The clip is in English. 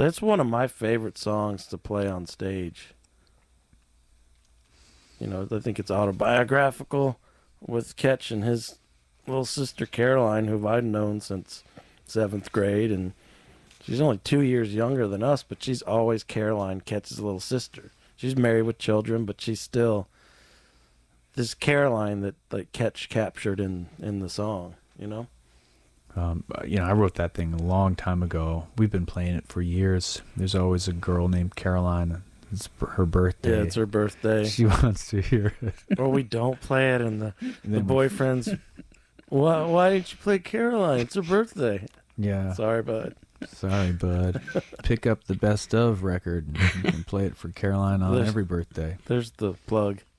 That's one of my favorite songs to play on stage. You know, I think it's autobiographical with Ketch and his little sister Caroline, who I've known since 7th grade, and she's only 2 years younger than us, but she's always Caroline, Ketch's little sister. She's married with children, but she's still this Caroline that like Ketch captured in the song. You know. I wrote that thing a long time ago. We've been playing it for years. There's always a girl named Caroline. It's her birthday. Yeah, it's her birthday. She wants to hear it. Or we don't play it, and the boyfriend's. Why didn't you play Caroline? It's her birthday. Yeah. Sorry, bud. Sorry, bud. Pick up the best of record and you can play it for Caroline on every birthday. There's the plug.